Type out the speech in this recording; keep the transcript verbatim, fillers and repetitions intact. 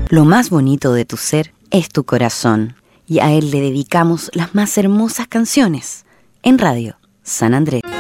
Lo más bonito de tu ser es tu corazón, y a él le dedicamos las más hermosas canciones en Radio San Andrés.